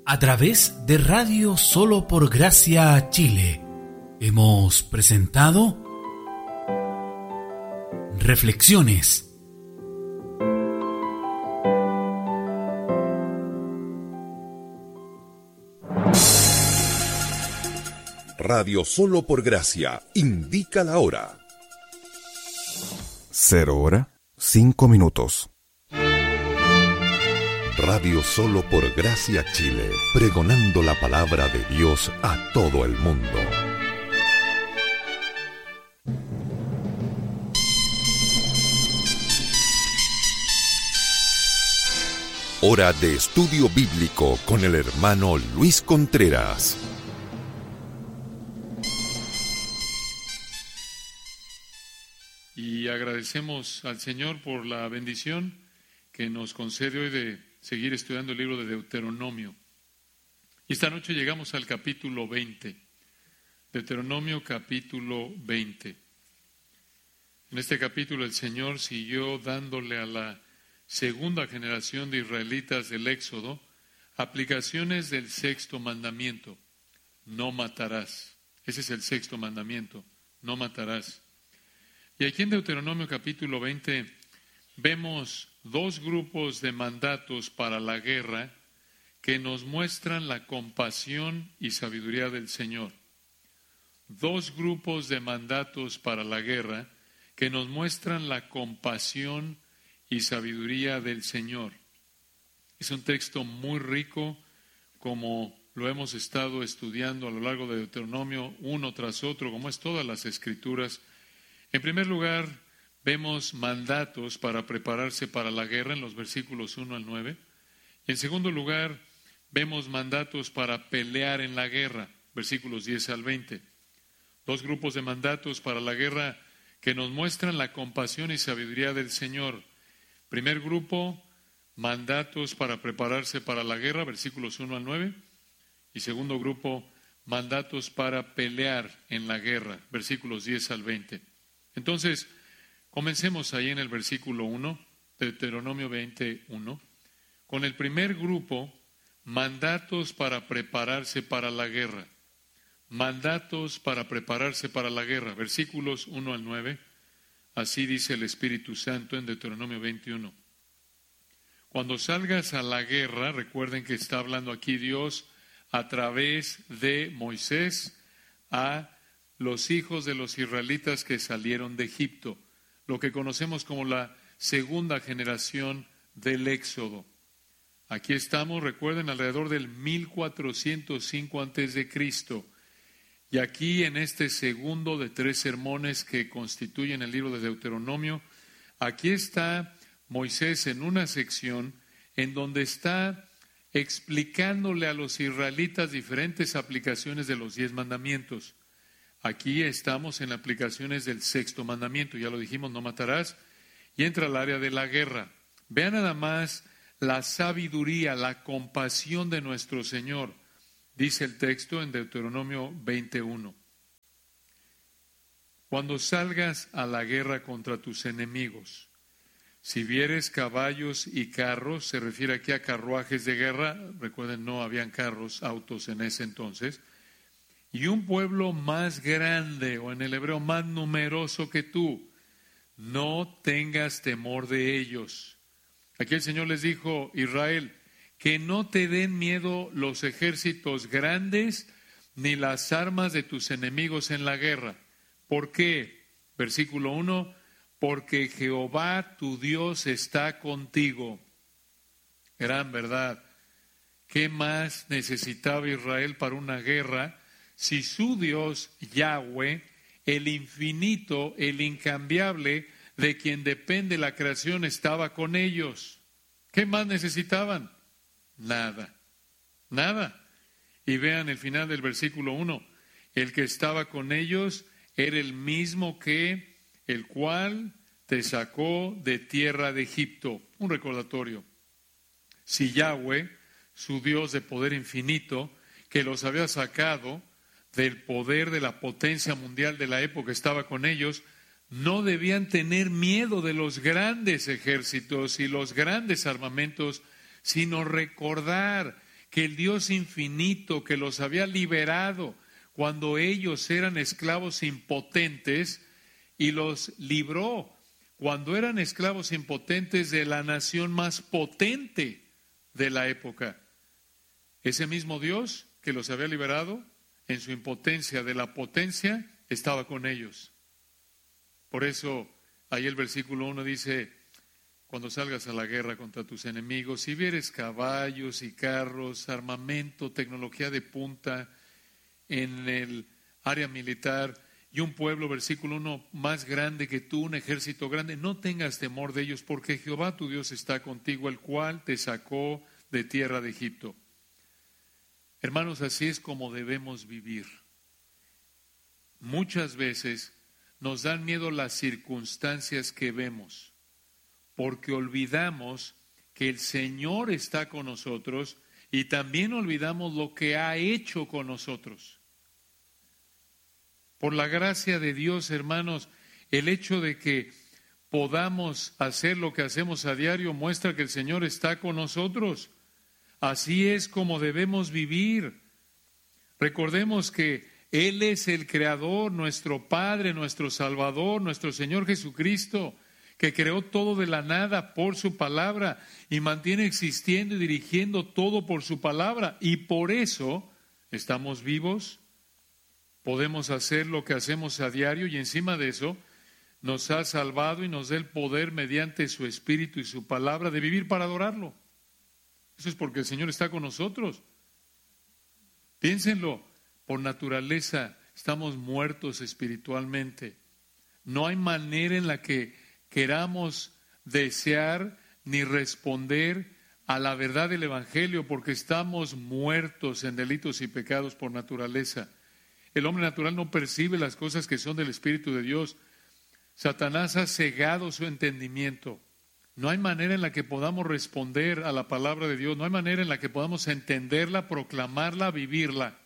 A través de Radio Solo por Gracia Chile, hemos presentado Reflexiones. Radio Solo por Gracia indica la hora. 0:05. Radio Solo por Gracia Chile, pregonando la palabra de Dios a todo el mundo. Hora de estudio bíblico con el hermano Luis Contreras. Y agradecemos al Señor por la bendición que nos concede hoy de seguir estudiando el libro de Deuteronomio. Y esta noche llegamos al capítulo 20. Deuteronomio capítulo 20. En este capítulo el Señor siguió dándole a la segunda generación de israelitas del Éxodo aplicaciones del sexto mandamiento: no matarás. Ese es el sexto mandamiento: no matarás. Y aquí en Deuteronomio capítulo 20 vemos dos grupos de mandatos para la guerra que nos muestran la compasión y sabiduría del Señor. Dos grupos de mandatos para la guerra que nos muestran la compasión y sabiduría del Señor. Es un texto muy rico, como lo hemos estado estudiando a lo largo de Deuteronomio, uno tras otro, como es todas las Escrituras. En primer lugar, vemos mandatos para prepararse para la guerra en los versículos 1 al 9. Y en segundo lugar, vemos mandatos para pelear en la guerra, versículos 10 al 20. Dos grupos de mandatos para la guerra que nos muestran la compasión y sabiduría del Señor. Primer grupo, mandatos para prepararse para la guerra, versículos 1 al 9. Y segundo grupo, mandatos para pelear en la guerra, versículos 10 al 20. Entonces, comencemos ahí en el versículo 1, Deuteronomio 21, con el primer grupo, mandatos para prepararse para la guerra. Mandatos para prepararse para la guerra, versículos 1 al 9. Así dice el Espíritu Santo en Deuteronomio 21. Cuando salgas a la guerra, recuerden que está hablando aquí Dios a través de Moisés a los hijos de los israelitas que salieron de Egipto, lo que conocemos como la segunda generación del Éxodo. Aquí estamos, recuerden, alrededor del 1405 a.C. Y aquí en este segundo de 3 sermones que constituyen el libro de Deuteronomio, aquí está Moisés en una sección en donde está explicándole a los israelitas diferentes aplicaciones de los 10 mandamientos. Aquí estamos en aplicaciones del sexto mandamiento, ya lo dijimos, no matarás, y entra al área de la guerra. Vean nada más la sabiduría, la compasión de nuestro Señor. Dice el texto en Deuteronomio 21. Cuando salgas a la guerra contra tus enemigos, si vieres caballos y carros, se refiere aquí a carruajes de guerra, recuerden, no habían carros, autos en ese entonces, y un pueblo más grande, o en el hebreo más numeroso que tú, no tengas temor de ellos. Aquí el Señor les dijo, Israel, que no te den miedo los ejércitos grandes ni las armas de tus enemigos en la guerra. ¿Por qué? Versículo 1, porque Jehová tu Dios está contigo. Gran verdad. ¿Qué más necesitaba Israel para una guerra si su Dios, Yahweh, el infinito, el incambiable, de quien depende la creación, estaba con ellos? ¿Qué más necesitaban? Nada. Y vean el final del versículo 1. El que estaba con ellos era el mismo que el cual te sacó de tierra de Egipto. Un recordatorio. Si Yahweh, su Dios de poder infinito, que los había sacado del poder de la potencia mundial de la época, estaba con ellos, no debían tener miedo de los grandes ejércitos y los grandes armamentos, sino recordar que el Dios infinito que los había liberado cuando ellos eran esclavos impotentes y los libró cuando eran esclavos impotentes de la nación más potente de la época. Ese mismo Dios que los había liberado en su impotencia de la potencia estaba con ellos. Por eso ahí el versículo 1 dice: cuando salgas a la guerra contra tus enemigos, si vieres caballos y carros, armamento, tecnología de punta en el área militar y un pueblo, versículo 1, más grande que tú, un ejército grande, no tengas temor de ellos, porque Jehová tu Dios está contigo, el cual te sacó de tierra de Egipto. Hermanos, así es como debemos vivir. Muchas veces nos dan miedo las circunstancias que vemos, porque olvidamos que el Señor está con nosotros y también olvidamos lo que ha hecho con nosotros. Por la gracia de Dios, hermanos, el hecho de que podamos hacer lo que hacemos a diario muestra que el Señor está con nosotros. Así es como debemos vivir. Recordemos que Él es el Creador, nuestro Padre, nuestro Salvador, nuestro Señor Jesucristo, que creó todo de la nada por su palabra y mantiene existiendo y dirigiendo todo por su palabra. Y por eso estamos vivos, podemos hacer lo que hacemos a diario y encima de eso nos ha salvado y nos da el poder mediante su Espíritu y su palabra de vivir para adorarlo. Eso es porque el Señor está con nosotros. Piénsenlo, por naturaleza estamos muertos espiritualmente. No hay manera en la que queramos desear ni responder a la verdad del Evangelio, porque estamos muertos en delitos y pecados por naturaleza. El hombre natural no percibe las cosas que son del Espíritu de Dios. Satanás ha cegado su entendimiento. No hay manera en la que podamos responder a la palabra de Dios, no hay manera en la que podamos entenderla, proclamarla, vivirla.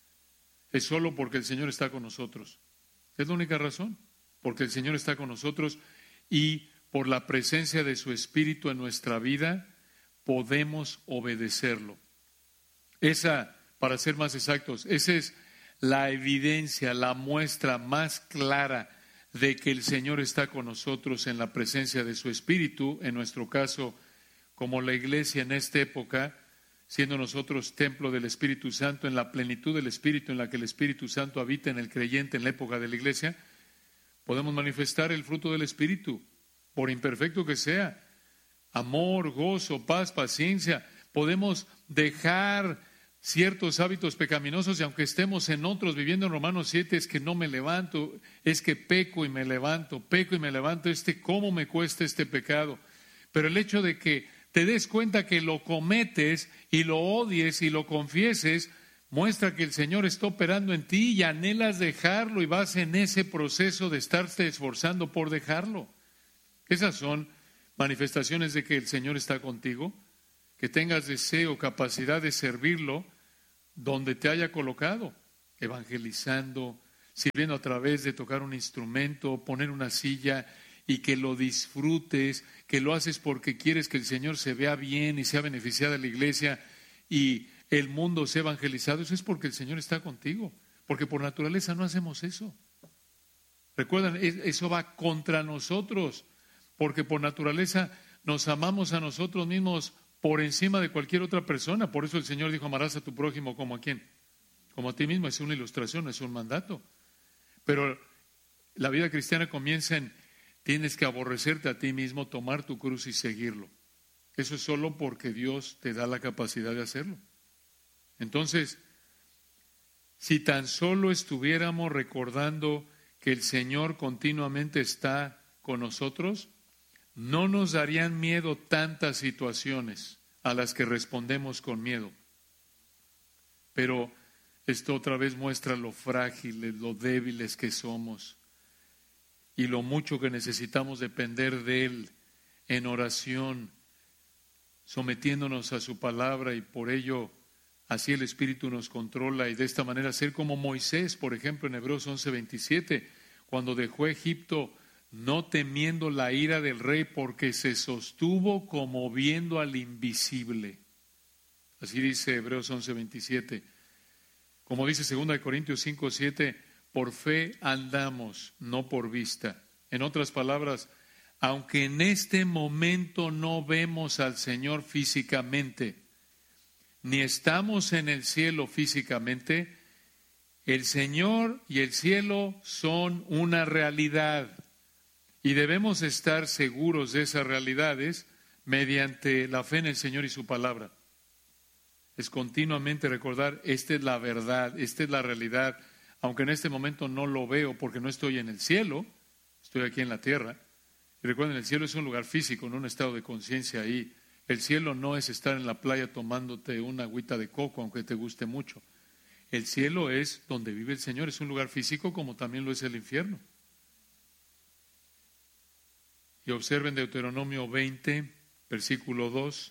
Es solo porque el Señor está con nosotros. Es la única razón, porque el Señor está con nosotros y por la presencia de su Espíritu en nuestra vida podemos obedecerlo. Esa, para ser más exactos, esa es la evidencia, la muestra más clara de que el Señor está con nosotros en la presencia de su Espíritu, en nuestro caso, como la iglesia en esta época, siendo nosotros templo del Espíritu Santo, en la plenitud del Espíritu, en la que el Espíritu Santo habita en el creyente en la época de la iglesia, podemos manifestar el fruto del Espíritu, por imperfecto que sea, amor, gozo, paz, paciencia. Podemos dejar ciertos hábitos pecaminosos y aunque estemos en otros, viviendo en Romanos 7, es que no me levanto, es que peco y me levanto, ¿cómo me cuesta este pecado? Pero el hecho de que te des cuenta que lo cometes y lo odies y lo confieses, muestra que el Señor está operando en ti y anhelas dejarlo y vas en ese proceso de estarte esforzando por dejarlo. Esas son manifestaciones de que el Señor está contigo, que tengas deseo, capacidad de servirlo donde te haya colocado, evangelizando, sirviendo a través de tocar un instrumento, poner una silla y que lo disfrutes, que lo haces porque quieres que el Señor se vea bien y sea beneficiada la iglesia y el mundo sea evangelizado. Eso es porque el Señor está contigo, porque por naturaleza no hacemos eso. Recuerdan, eso va contra nosotros, porque por naturaleza nos amamos a nosotros mismos por encima de cualquier otra persona. Por eso el Señor dijo: amarás a tu prójimo como a quién, como a ti mismo. Es una ilustración, es un mandato. Pero la vida cristiana comienza en: tienes que aborrecerte a ti mismo, tomar tu cruz y seguirlo. Eso es solo porque Dios te da la capacidad de hacerlo. Entonces, si tan solo estuviéramos recordando que el Señor continuamente está con nosotros, no nos darían miedo tantas situaciones a las que respondemos con miedo. Pero esto otra vez muestra lo frágiles, lo débiles que somos y lo mucho que necesitamos depender de Él en oración, sometiéndonos a su palabra, y por ello así el Espíritu nos controla y de esta manera ser como Moisés, por ejemplo, en Hebreos 11:27, cuando dejó Egipto no temiendo la ira del rey, porque se sostuvo como viendo al invisible. Así dice Hebreos 11:27. Como dice 2 Corintios 5:7, por fe andamos, no por vista. En otras palabras, aunque en este momento no vemos al Señor físicamente, ni estamos en el cielo físicamente, el Señor y el cielo son una realidad y debemos estar seguros de esas realidades mediante la fe en el Señor y su palabra. Es continuamente recordar, esta es la verdad, esta es la realidad, aunque en este momento no lo veo porque no estoy en el cielo, estoy aquí en la tierra. Y recuerden, el cielo es un lugar físico, no un estado de conciencia ahí. El cielo no es estar en la playa tomándote una agüita de coco, aunque te guste mucho. El cielo es donde vive el Señor, es un lugar físico como también lo es el infierno. Y observen Deuteronomio 20, versículo 2.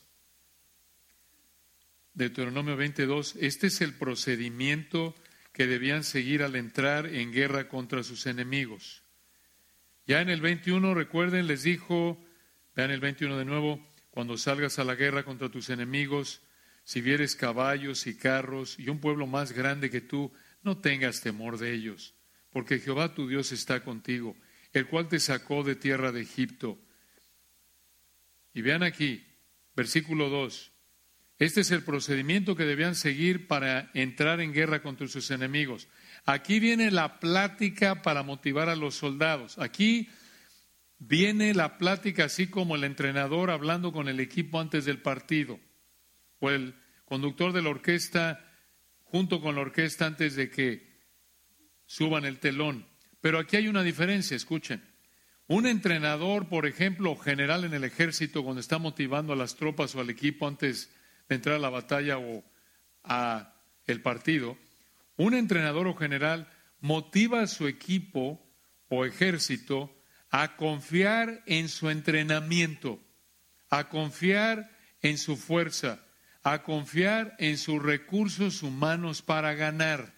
Deuteronomio 22, este es el procedimiento que debían seguir al entrar en guerra contra sus enemigos. Ya en el 21, recuerden, les dijo, vean el 21 de nuevo, cuando salgas a la guerra contra tus enemigos, si vieres caballos y carros y un pueblo más grande que tú, no tengas temor de ellos, porque Jehová tu Dios está contigo, el cual te sacó de tierra de Egipto. Y vean aquí, versículo 2, este es el procedimiento que debían seguir para entrar en guerra contra sus enemigos. Aquí viene la plática para motivar a los soldados. Aquí viene la plática así como el entrenador hablando con el equipo antes del partido, o el conductor de la orquesta junto con la orquesta antes de que suban el telón. Pero aquí hay una diferencia, escuchen. Un entrenador, por ejemplo, general en el ejército, cuando está motivando a las tropas o al equipo antes de entrar a la batalla o a el partido, un entrenador o general motiva a su equipo o ejército a confiar en su entrenamiento, a confiar en su fuerza, a confiar en sus recursos humanos para ganar.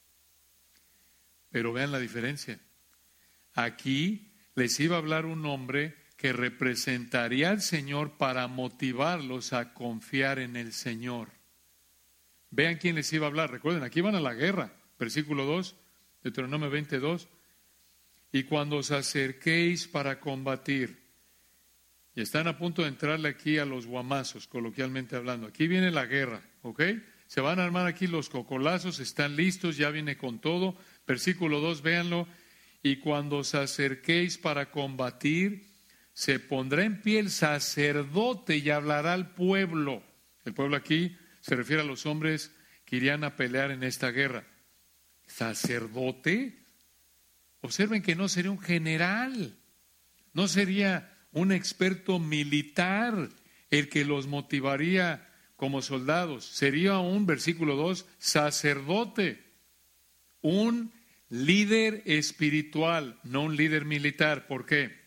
Pero vean la diferencia. Aquí les iba a hablar un hombre que representaría al Señor para motivarlos a confiar en el Señor. Vean quién les iba a hablar. Recuerden, aquí van a la guerra. Versículo 2, Deuteronomio 22. Y cuando os acerquéis para combatir, y están a punto de entrarle aquí a los guamazos, coloquialmente hablando. Aquí viene la guerra, ¿ok? Se van a armar aquí los cocolazos, están listos, ya viene con todo. Versículo 2, véanlo. Y cuando os acerquéis para combatir, se pondrá en pie el sacerdote y hablará al pueblo. El pueblo aquí se refiere a los hombres que irían a pelear en esta guerra. ¿Sacerdote? Observen que no sería un general, no sería un experto militar el que los motivaría como soldados. Sería un, versículo 2, sacerdote, un líder espiritual, no un líder militar. ¿Por qué?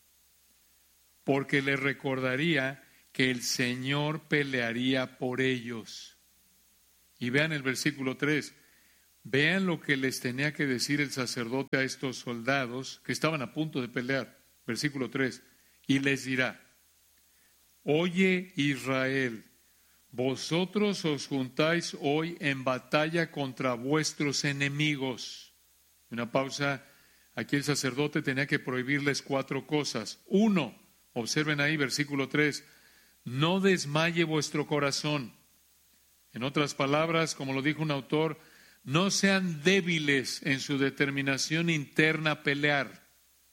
Porque les recordaría que el Señor pelearía por ellos. Y vean el versículo 3, vean lo que les tenía que decir el sacerdote a estos soldados que estaban a punto de pelear. Versículo 3, y les dirá, oye Israel, vosotros os juntáis hoy en batalla contra vuestros enemigos. Una pausa, aquí el sacerdote tenía que prohibirles 4 cosas. 1, observen ahí versículo 3, no desmaye vuestro corazón. En otras palabras, como lo dijo un autor, no sean débiles en su determinación interna a pelear.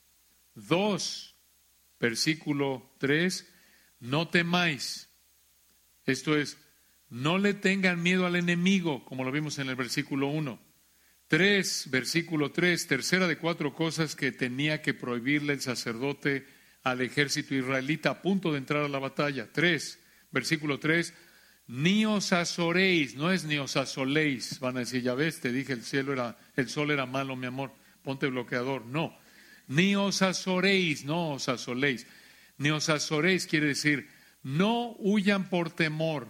2, versículo 3, no temáis. Esto es, no le tengan miedo al enemigo, como lo vimos en el versículo 1. 3, versículo 3, tercera de 4 cosas que tenía que prohibirle el sacerdote al ejército israelita a punto de entrar a la batalla. 3, versículo 3, ni os azoréis, no es ni os asoléis. Van a decir, ya ves, te dije el sol era malo, mi amor, ponte bloqueador. No, ni os azoréis, no os asoléis. Ni os azoréis quiere decir, no huyan por temor.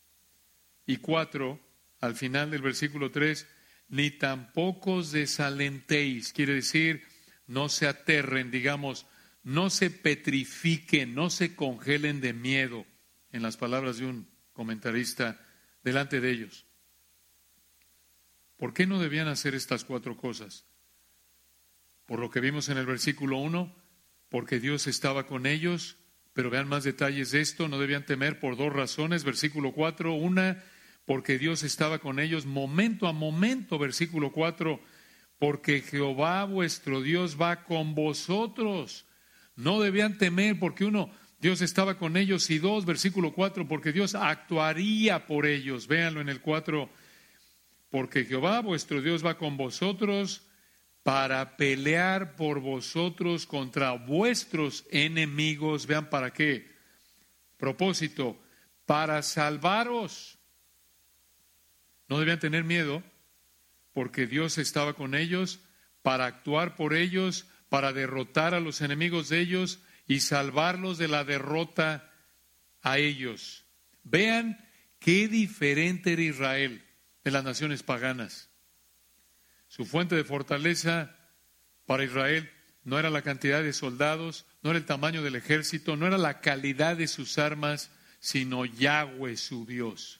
Y 4, al final del versículo 3, ni tampoco os desalentéis, quiere decir, no se aterren, digamos, no se petrifiquen, no se congelen de miedo, en las palabras de un comentarista delante de ellos. ¿Por qué no debían hacer estas 4 cosas? Por lo que vimos en el versículo 1, porque Dios estaba con ellos, pero vean más detalles de esto, no debían temer por 2 razones. Versículo 4, una, porque Dios estaba con ellos momento a momento. Versículo 4, porque Jehová vuestro Dios va con vosotros. No debían temer porque 1, Dios estaba con ellos, y 2, versículo 4, porque Dios actuaría por ellos. Véanlo en el 4, porque Jehová vuestro Dios va con vosotros para pelear por vosotros contra vuestros enemigos. Vean para qué. Propósito, para salvaros. No debían tener miedo porque Dios estaba con ellos para actuar por ellos, para derrotar a los enemigos de ellos y salvarlos de la derrota a ellos. Vean qué diferente era Israel de las naciones paganas. Su fuente de fortaleza para Israel no era la cantidad de soldados, no era el tamaño del ejército, no era la calidad de sus armas, sino Yahweh su Dios.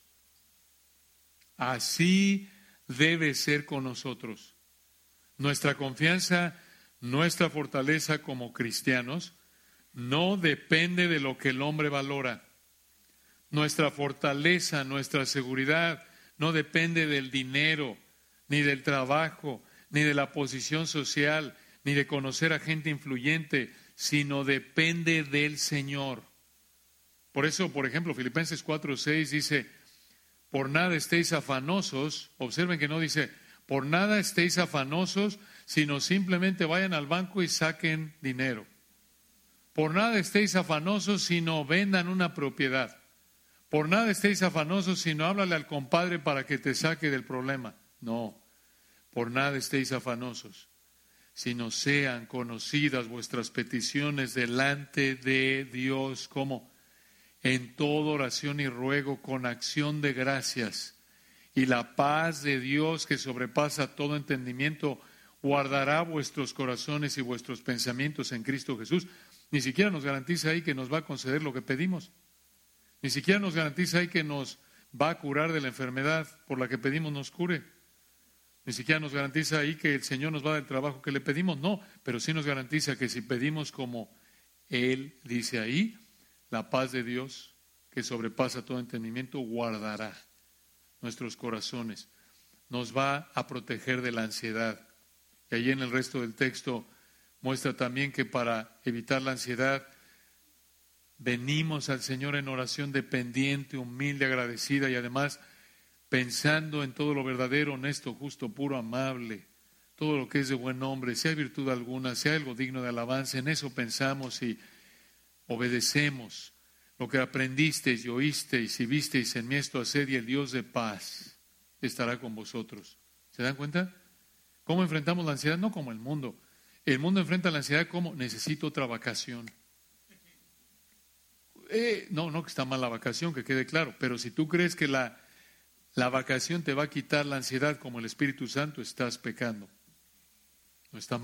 Así debe ser con nosotros. Nuestra confianza, nuestra fortaleza como cristianos no depende de lo que el hombre valora. Nuestra fortaleza, nuestra seguridad no depende del dinero, ni del trabajo, ni de la posición social, ni de conocer a gente influyente, sino depende del Señor. Por eso, por ejemplo, Filipenses 4:6 dice, por nada estéis afanosos. Observen que no dice, por nada estéis afanosos, sino simplemente vayan al banco y saquen dinero. Por nada estéis afanosos, sino vendan una propiedad. Por nada estéis afanosos, sino háblale al compadre para que te saque del problema. No, por nada estéis afanosos, sino sean conocidas vuestras peticiones delante de Dios, como en toda oración y ruego con acción de gracias. Y la paz de Dios, que sobrepasa todo entendimiento, guardará vuestros corazones y vuestros pensamientos en Cristo Jesús. Ni siquiera nos garantiza ahí que nos va a conceder lo que pedimos. Ni siquiera nos garantiza ahí que nos va a curar de la enfermedad por la que pedimos nos cure. Ni siquiera nos garantiza ahí que el Señor nos va a dar el trabajo que le pedimos. No, pero sí nos garantiza que si pedimos como Él dice ahí, la paz de Dios, que sobrepasa todo entendimiento, guardará nuestros corazones. Nos va a proteger de la ansiedad. Y ahí en el resto del texto muestra también que para evitar la ansiedad, venimos al Señor en oración dependiente, humilde, agradecida y además pensando en todo lo verdadero, honesto, justo, puro, amable, todo lo que es de buen nombre, si hay virtud alguna, si hay algo digno de alabanza, en eso pensamos y obedecemos lo que aprendisteis y oísteis y visteis en mí, esto haced, y el Dios de paz estará con vosotros. ¿Se dan cuenta? ¿Cómo enfrentamos la ansiedad? No como el mundo. El mundo enfrenta la ansiedad como necesito otra vacación. No que está mal la vacación, que quede claro, pero si tú crees que la vacación te va a quitar la ansiedad como el Espíritu Santo, estás pecando. No está mal.